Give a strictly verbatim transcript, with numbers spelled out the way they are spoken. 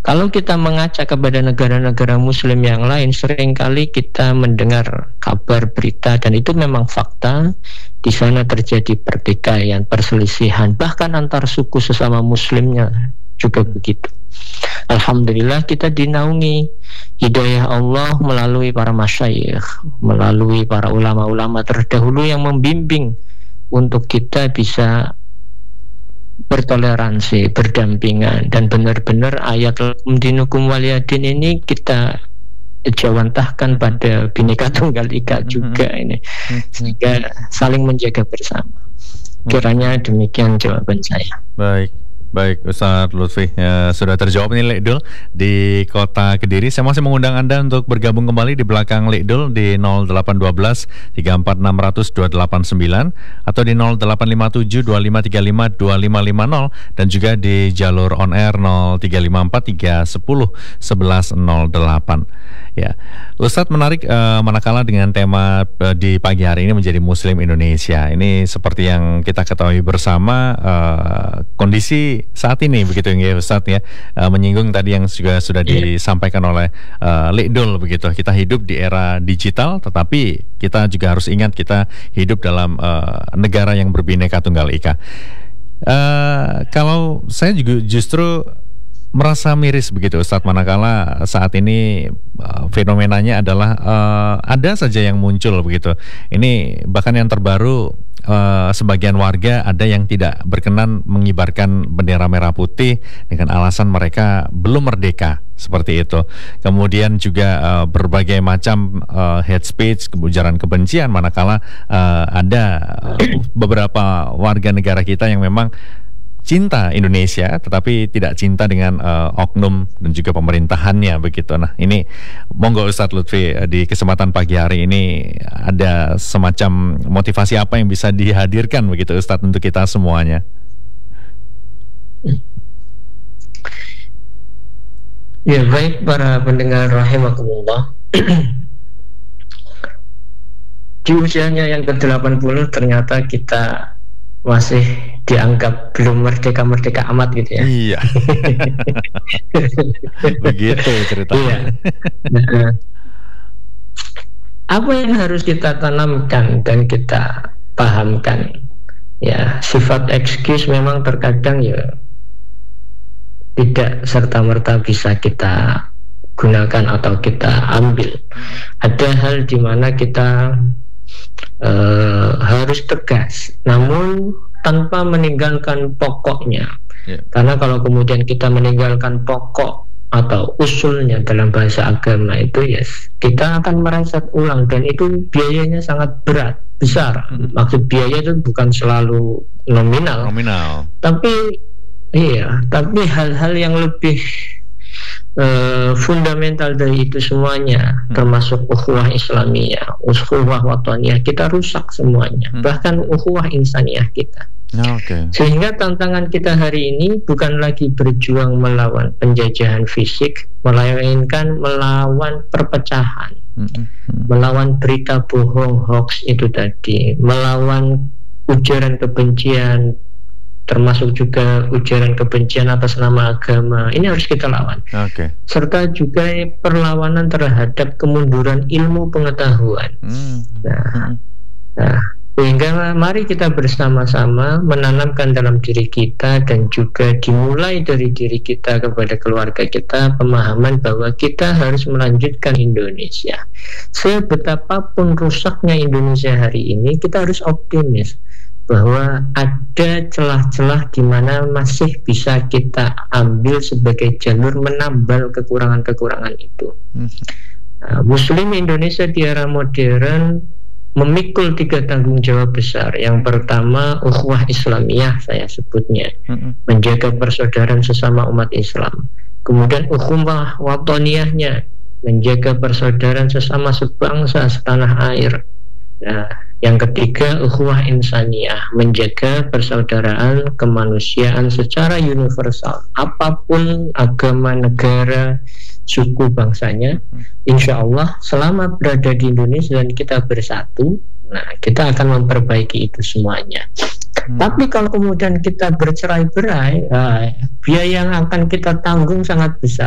Kalau kita mengacak kepada negara-negara muslim yang lain, seringkali kita mendengar kabar berita dan itu memang fakta, di sana terjadi pertikaian, perselisihan, bahkan antar suku sesama muslimnya juga begitu. Alhamdulillah kita dinaungi hidayah Allah melalui para masyayikh, melalui para ulama-ulama terdahulu yang membimbing untuk kita bisa bertoleransi, berdampingan, dan benar-benar ayat lakum dinukum waliyadin ini kita jawantahkan pada Bhinneka Tunggal Ika juga ini, sehingga saling menjaga bersama. Kiranya demikian jawaban saya. Baik. Baik, Ustaz Lutfi, ya, sudah terjawab nih Lekdul di Kota Kediri. Saya masih mengundang Anda untuk bergabung kembali di belakang Lekdul di nol delapan satu dua tiga empat enam nol nol dua delapan sembilan atau di nol delapan lima tujuh dua lima tiga lima dua lima lima nol dan juga di jalur on air nol tiga lima empat tiga satu nol satu satu nol delapan. Ya, Ustadz menarik uh, manakala dengan tema uh, di pagi hari ini menjadi Muslim Indonesia. Ini seperti yang kita ketahui bersama uh, kondisi saat ini begitu ya Ustadz ya, uh, menyinggung tadi yang juga sudah disampaikan oleh uh, Lekdul begitu. Kita hidup di era digital, tetapi kita juga harus ingat kita hidup dalam uh, negara yang berbineka tunggal ika. Uh, kalau saya juga justru merasa miris begitu Ustadz, manakala saat ini uh, fenomenanya adalah uh, ada saja yang muncul begitu. Ini bahkan yang terbaru, uh, sebagian warga ada yang tidak berkenan mengibarkan bendera merah putih dengan alasan mereka belum merdeka, seperti itu. Kemudian juga uh, berbagai macam uh, hate speech, ujaran kebencian, manakala uh, ada uh, beberapa warga negara kita yang memang cinta Indonesia tetapi tidak cinta dengan uh, oknum dan juga pemerintahannya begitu. Nah, ini monggo Ustadz Lutfi, di kesempatan pagi hari ini ada semacam motivasi apa yang bisa dihadirkan begitu Ustadz untuk kita semuanya? Ya, baik para pendengar rahimakumullah. Di usianya yang ke delapan puluh ternyata kita masih dianggap belum merdeka-merdeka amat gitu ya. Iya. Begitu ceritanya. Iya. Apa yang harus kita tanamkan dan kita pahamkan? Ya, sifat excuse memang terkadang ya tidak serta-merta bisa kita gunakan atau kita ambil. Ada hal di mana kita Uh, harus tegas, namun tanpa meninggalkan pokoknya. Yeah. Karena kalau kemudian kita meninggalkan pokok atau usulnya dalam bahasa agama itu, yes, kita akan merangsek ulang dan itu biayanya sangat berat, besar. Mm-hmm. Maksud biaya itu bukan selalu nominal, nominal. Tapi iya, tapi hal-hal yang lebih Uh, fundamental dari itu semuanya, hmm. termasuk ukhuwah Islamiyah, ukhuwah wataniyah, kita rusak semuanya, hmm. bahkan ukhuwah insaniyah kita. Okay. Sehingga tantangan kita hari ini bukan lagi berjuang melawan penjajahan fisik, melainkan melawan perpecahan, hmm. Hmm. melawan berita bohong, hoax itu tadi, melawan ujaran kebencian, termasuk juga ujaran kebencian atas nama agama. Ini harus kita lawan. Okay. Serta juga perlawanan terhadap kemunduran ilmu pengetahuan. Hmm. Nah, nah, sehingga mari kita bersama-sama menanamkan dalam diri kita dan juga dimulai dari diri kita kepada keluarga kita pemahaman bahwa kita harus melanjutkan Indonesia. Sebetapapun rusaknya Indonesia hari ini, kita harus optimis bahwa ada celah-celah di mana masih bisa kita ambil sebagai jalur menambal kekurangan-kekurangan itu. Hmm. Nah, Muslim Indonesia di era modern memikul tiga tanggung jawab besar. Yang pertama, ukhuwah Islamiyah saya sebutnya, hmm. menjaga persaudaraan sesama umat Islam. Kemudian ukhuwah wataniyahnya, menjaga persaudaraan sesama sebangsa setanah air. Nah, yang ketiga, ukhuwah insaniyah, menjaga persaudaraan kemanusiaan secara universal, apapun agama, negara, suku, bangsanya. Insya Allah selama berada di Indonesia dan kita bersatu, nah kita akan memperbaiki itu semuanya. Hmm. Tapi kalau kemudian kita bercerai-berai, nah, biaya yang akan kita tanggung sangat besar.